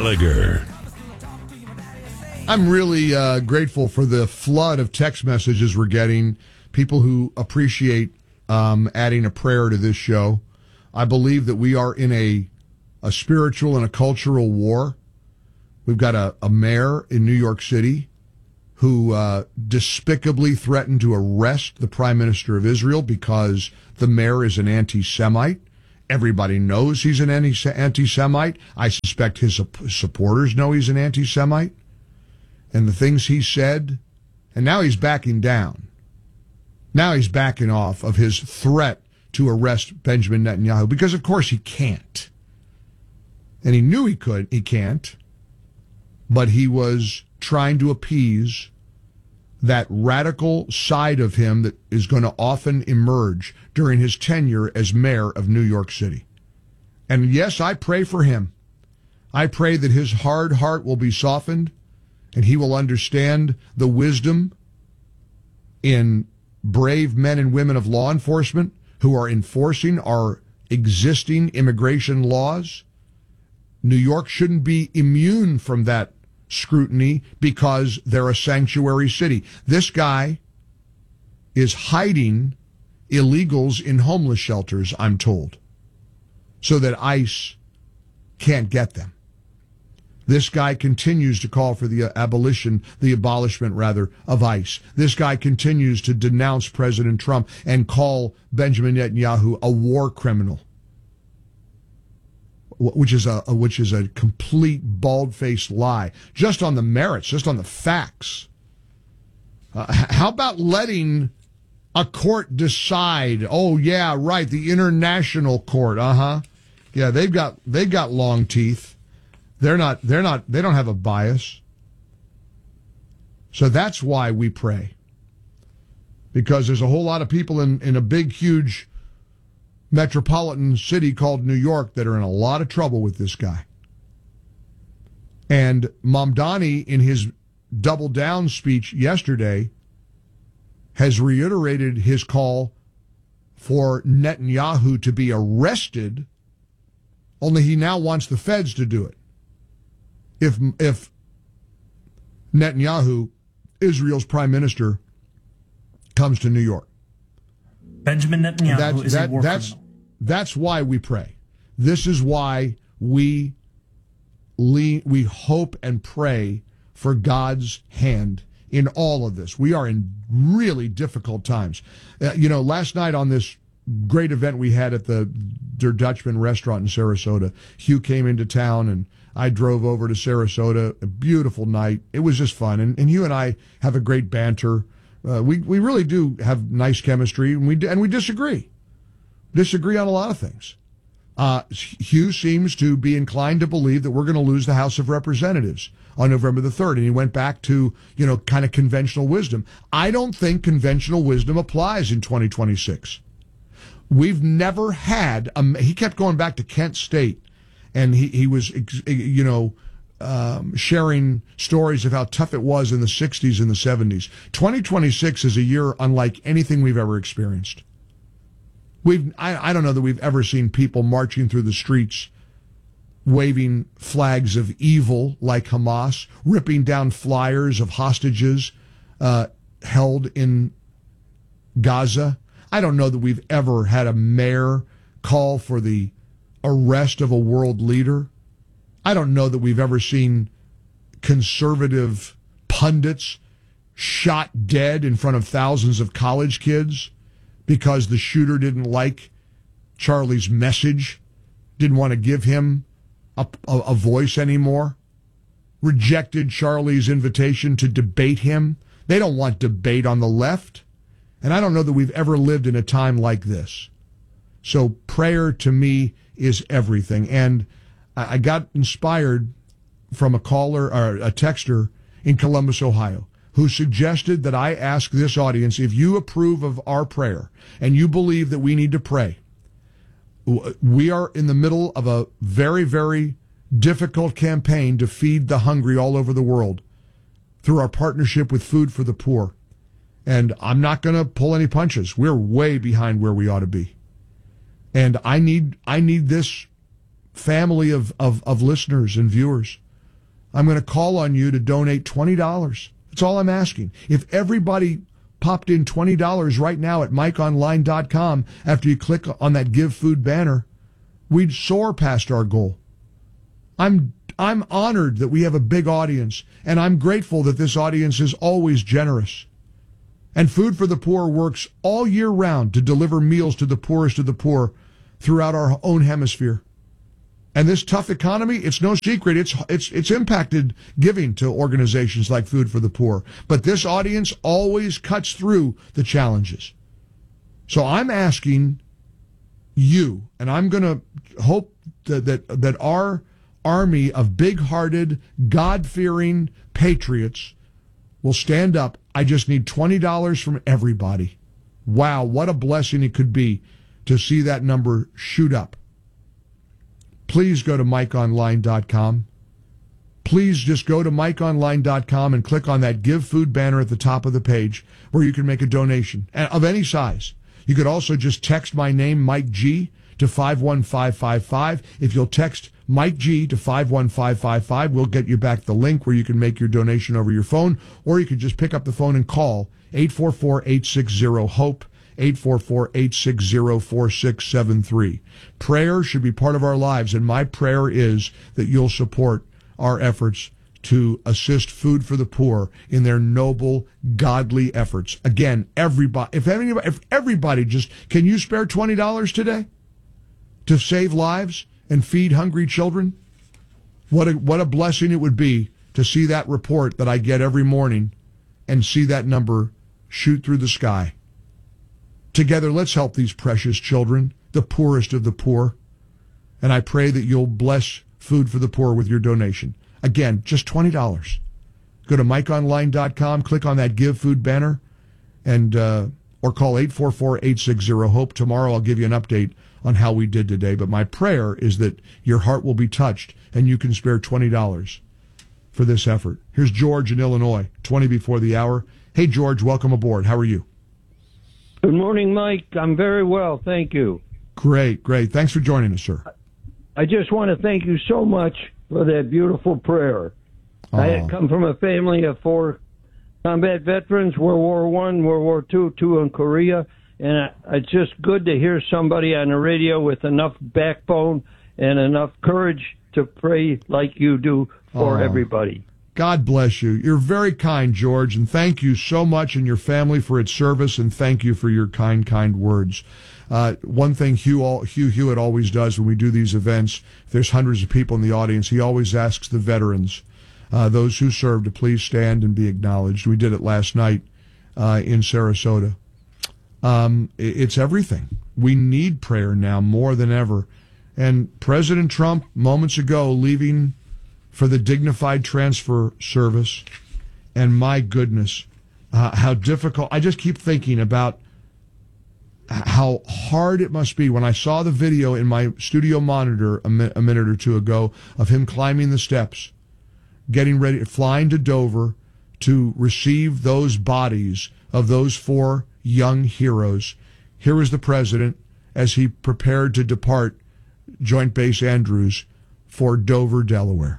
Gallagher. I'm really grateful for the flood of text messages we're getting. People who appreciate adding a prayer to this show. I believe that we are in a spiritual and a cultural war. We've got a mayor in New York City who despicably threatened to arrest the Prime Minister of Israel because the mayor is an anti-Semite. Everybody knows he's an anti-Semite. I suspect his supporters know he's an anti-Semite. And the things he said, and now he's backing down. Now he's backing off of his threat to arrest Benjamin Netanyahu because, of course, he can't. And he knew he can't, but he was trying to appease that radical side of him that is going to often emerge during his tenure as mayor of New York City. And yes, I pray for him. I pray that his hard heart will be softened and he will understand the wisdom in brave men and women of law enforcement who are enforcing our existing immigration laws. New York shouldn't be immune from that scrutiny because they're a sanctuary city. This guy is hiding illegals in homeless shelters, I'm told, so that ICE can't get them. This guy continues to call for the abolishment of ICE. This guy continues to denounce President Trump and call Benjamin Netanyahu a war criminal, which is a complete bald-faced lie, just on the merits, just on the facts. How about letting a court decide? Oh yeah, right, the international court. Yeah, they've got long teeth. They don't have a bias. So that's why we pray. Because there's a whole lot of people in a big, huge metropolitan city called New York that are in a lot of trouble with this guy. And Mamdani, in his double down speech yesterday, has reiterated his call for Netanyahu to be arrested, only he now wants the feds to do it. If Netanyahu, Israel's prime minister, comes to New York. Benjamin Netanyahu is a war criminal. That's why we pray. This is why we hope and pray for God's hand in all of this. We are in really difficult times. Last night on this great event we had at the Der Dutchman restaurant in Sarasota, Hugh came into town and I drove over to Sarasota. A beautiful night. It was just fun. And Hugh and I have a great banter. We really do have nice chemistry, and we disagree. Disagree on a lot of things. Hugh seems to be inclined to believe that we're going to lose the House of Representatives on November the 3rd, and he went back to, kind of conventional wisdom. I don't think conventional wisdom applies in 2026. We've never had, he kept going back to Kent State, and he was, sharing stories of how tough it was in the 60s and the 70s. 2026 is a year unlike anything we've ever experienced. I don't know that we've ever seen people marching through the streets waving flags of evil like Hamas, ripping down flyers of hostages held in Gaza. I don't know that we've ever had a mayor call for the arrest of a world leader. I don't know that we've ever seen conservative pundits shot dead in front of thousands of college kids because the shooter didn't like Charlie's message, didn't want to give him a voice anymore, rejected Charlie's invitation to debate him. They don't want debate on the left. And I don't know that we've ever lived in a time like this. So prayer to me is everything. And I got inspired from a caller or a texter in Columbus, Ohio, who suggested that I ask this audience, if you approve of our prayer and you believe that we need to pray, we are in the middle of a very, very difficult campaign to feed the hungry all over the world through our partnership with Food for the Poor. And I'm not going to pull any punches. We're way behind where we ought to be. And I need this family of listeners and viewers I'm going to call on you to donate $20. That's all I'm asking. If everybody popped in $20 right now at MikeOnline.com after you click on that Give Food banner, we'd soar past our goal. I'm honored that we have a big audience, and I'm grateful that this audience is always generous. And Food for the Poor works all year round to deliver meals to the poorest of the poor throughout our own hemisphere. And this tough economy, it's no secret, it's impacted giving to organizations like Food for the Poor. But this audience always cuts through the challenges. So I'm asking you, and I'm going to hope that our army of big-hearted, God-fearing patriots will stand up. I just need $20 from everybody. Wow, what a blessing it could be to see that number shoot up. Please go to MikeOnline.com. Please just go to MikeOnline.com and click on that Give Food banner at the top of the page where you can make a donation of any size. You could also just text my name, Mike G, to 51555. If you'll text Mike G to 51555, we'll get you back the link where you can make your donation over your phone, or you can just pick up the phone and call 844-860-HOPE, 844-860-4673. Prayer should be part of our lives, and my prayer is that you'll support our efforts to assist Food for the Poor in their noble, godly efforts. Again, if everybody just, can you spare $20 today to save lives and feed hungry children? What a blessing it would be to see that report that I get every morning and see that number shoot through the sky. Together, let's help these precious children, the poorest of the poor. And I pray that you'll bless Food for the Poor with your donation. Again, just $20. Go to MikeOnline.com, click on that Give Food banner, and or call 844-860-HOPE. Tomorrow I'll give you an update on how we did today. But my prayer is that your heart will be touched and you can spare $20 for this effort. Here's George in Illinois, 20 before the hour. Hey, George, welcome aboard. How are you? Good morning, Mike. I'm very well, thank you. Great. Thanks for joining us, sir. I just want to thank you so much for that beautiful prayer. Oh. I had come from a family of 4 combat veterans, World War I, World War II, 2 in Korea, and it's just good to hear somebody on the radio with enough backbone and enough courage to pray like you do for everybody. God bless you. You're very kind, George, and thank you so much and your family for its service, and thank you for your kind words. One thing Hugh Hewitt always does when we do these events, if there's hundreds of people in the audience, he always asks the veterans, those who served, to please stand and be acknowledged. We did it last night in Sarasota. It's everything. We need prayer now more than ever. And President Trump, moments ago, leaving for the dignified transfer service, and my goodness, how difficult. I just keep thinking about how hard it must be. When I saw the video in my studio monitor a minute or two ago of him climbing the steps, getting ready, flying to Dover to receive those bodies of those 4 young heroes. Here was the president as he prepared to depart Joint Base Andrews for Dover, Delaware.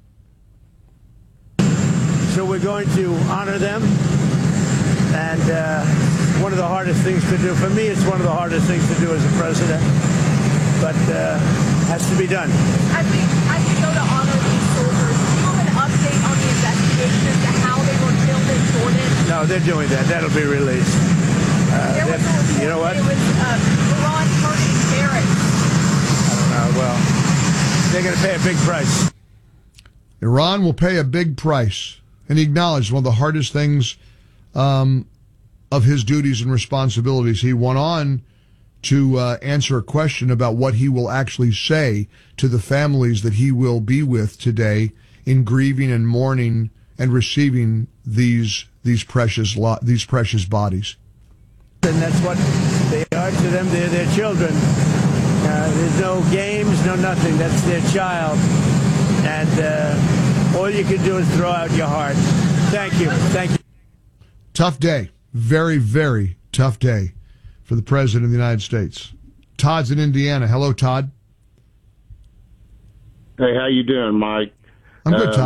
So we're going to honor them, and one of the hardest things to do. For me, it's one of the hardest things to do as a president, but has to be done. As we go to honor these soldiers, do you have an update on the investigation as to how they were killed in Jordan? No, they're doing that. That'll be released. You know what? It was Iran targeting barracks. Well, they're going to pay a big price. Iran will pay a big price. And he acknowledged one of the hardest things of his duties and responsibilities. He went on to answer a question about what he will actually say to the families that he will be with today in grieving and mourning and receiving these precious bodies. And that's what they are to them. They're their children. There's no games, no nothing. That's their child. And all you can do is throw out your heart. Thank you. Tough day. Very, very tough day for the President of the United States. Todd's in Indiana. Hello, Todd. Hey, how you doing, Mike? I'm good, Todd.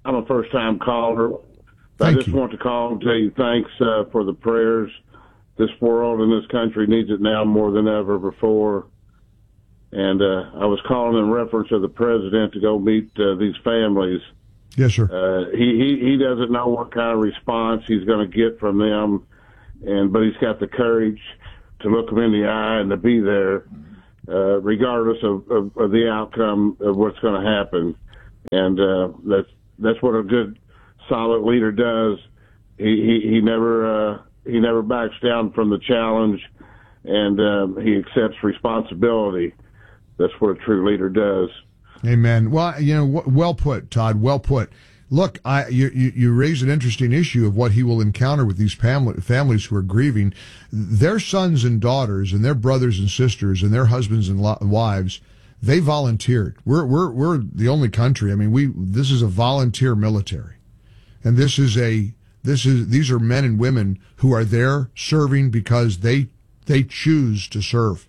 I'm a first-time caller. I just want to call and tell you thanks for the prayers. This world and this country needs it now more than ever before. And I was calling in reference to the president to go meet these families. Yes, sir. He doesn't know what kind of response he's going to get from them, but he's got the courage to look them in the eye and to be there, regardless of the outcome of what's going to happen. And that's what a good, solid leader does. He never backs down from the challenge, and he accepts responsibility. That's what a true leader does. Amen. Well, well put, Todd. Well put. Look, you raise an interesting issue of what he will encounter with these families who are grieving. Their sons and daughters and their brothers and sisters and their husbands and wives, they volunteered. We're the only country. I mean, this is a volunteer military, and these are men and women who are there serving because they choose to serve.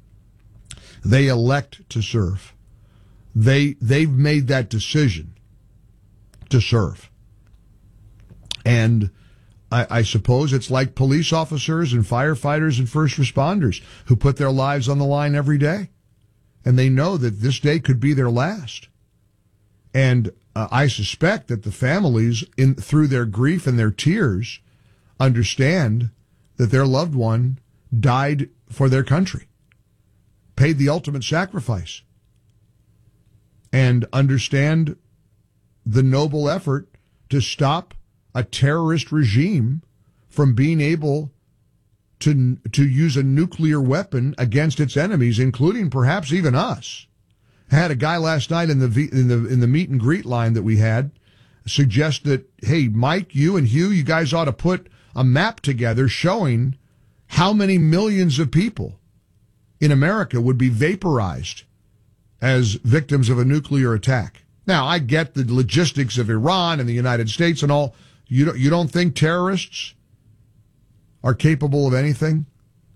They elect to serve. They've made that decision to serve. And I suppose it's like police officers and firefighters and first responders who put their lives on the line every day. And they know that this day could be their last. And I suspect that the families, through their grief and their tears, understand that their loved one died for their country, paid the ultimate sacrifice, and understand the noble effort to stop a terrorist regime from being able to use a nuclear weapon against its enemies, including perhaps even us. I had a guy last night in the meet and greet line that we had suggest that, hey, Mike, you and Hugh, you guys ought to put a map together showing how many millions of people in America would be vaporized as victims of a nuclear attack. Now, I get the logistics of Iran and the United States and all. You don't think terrorists are capable of anything?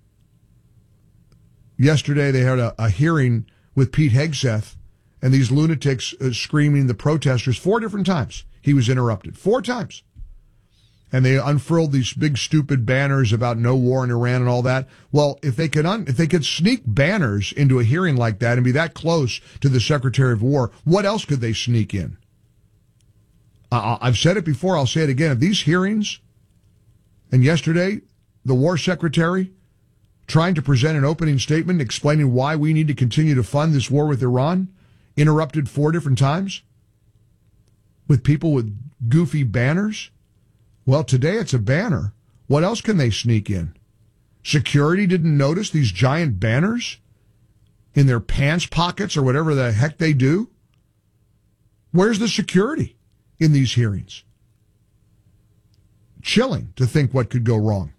Yesterday, they had a hearing with Pete Hegseth and these lunatics screaming the protesters 4 different times. He was interrupted 4 times. And they unfurled these big stupid banners about no war in Iran and all that. Well, if they could sneak banners into a hearing like that and be that close to the Secretary of War, what else could they sneak in? I've said it before, I'll say it again. If these hearings, and yesterday, the War Secretary trying to present an opening statement explaining why we need to continue to fund this war with Iran, interrupted 4 different times with people with goofy banners. Well, today it's a banner. What else can they sneak in? Security didn't notice these giant banners in their pants pockets or whatever the heck they do? Where's the security in these hearings? Chilling to think what could go wrong.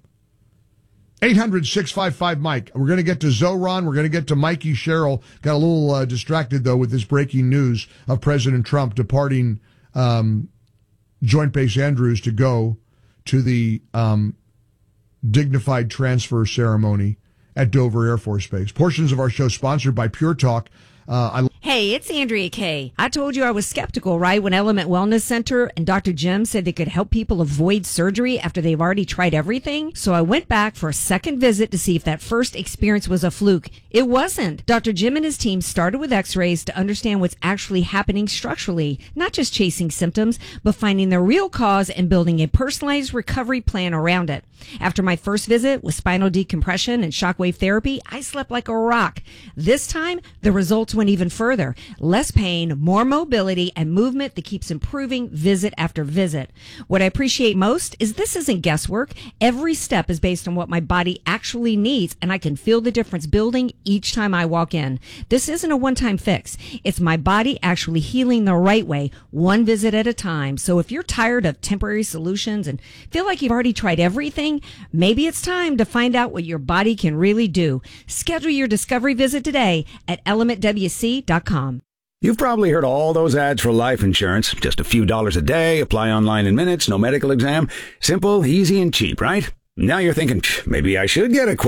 800-655-Mike. We're going to get to Zoran. We're going to get to Mikey Sherrill. Got a little distracted, though, with this breaking news of President Trump departing Joint Base Andrews to go to the dignified transfer ceremony at Dover Air Force Base. Portions of our show sponsored by Pure Talk. Hey, it's Andrea Kay. I told you I was skeptical, right, when Element Wellness Center and Dr. Jim said they could help people avoid surgery after they've already tried everything. So I went back for a second visit to see if that first experience was a fluke. It wasn't. Dr. Jim and his team started with x-rays to understand what's actually happening structurally, not just chasing symptoms, but finding the real cause and building a personalized recovery plan around it. After my first visit with spinal decompression and shockwave therapy, I slept like a rock. This time, the results went even further. Less pain, more mobility, and movement that keeps improving visit after visit. What I appreciate most is this isn't guesswork. Every step is based on what my body actually needs, and I can feel the difference building each time I walk in. This isn't a one-time fix. It's my body actually healing the right way, one visit at a time. So if you're tired of temporary solutions and feel like you've already tried everything, maybe it's time to find out what your body can really do. Schedule your discovery visit today at elementwc.com. You've probably heard all those ads for life insurance. Just a few dollars a day, apply online in minutes, no medical exam. Simple, easy, and cheap, right? Now you're thinking, maybe I should get a quote.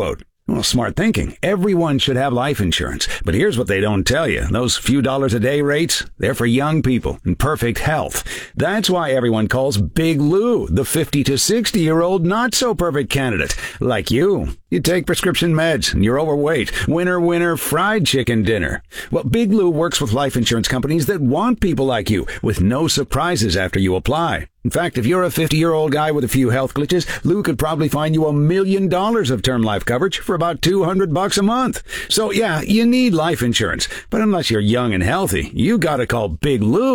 Well, smart thinking. Everyone should have life insurance. But here's what they don't tell you. Those few dollars a day rates, they're for young people in perfect health. That's why everyone calls Big Lou the 50 to 60-year-old not-so-perfect candidate. Like you. You take prescription meds and you're overweight. Winner, fried chicken dinner. Well, Big Lou works with life insurance companies that want people like you with no surprises after you apply. In fact, if you're a 50-year-old guy with a few health glitches, Lou could probably find you $1 million of term life coverage for about $200 a month. So yeah, you need life insurance. But unless you're young and healthy, you gotta call Big Lou.